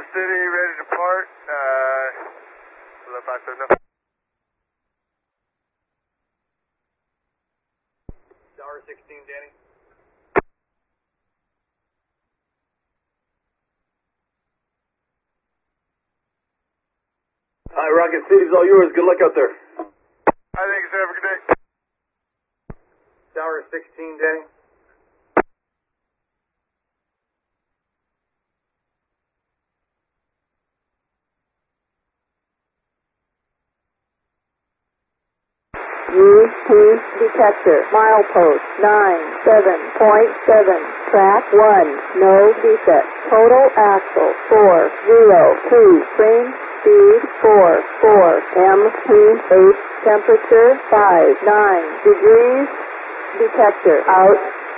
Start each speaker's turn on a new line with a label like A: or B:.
A: Kansas City, ready to depart. 570. Tower 16, Danny.
B: Hi, Rocket City's all yours. Good luck out there.
A: I think so. Have a good day.
B: Tower 16, Danny.
C: U2 detector, milepost 97.7, track 1, no defect, total axle 402, frame speed 44, MT8, temperature 59 degrees, detector out.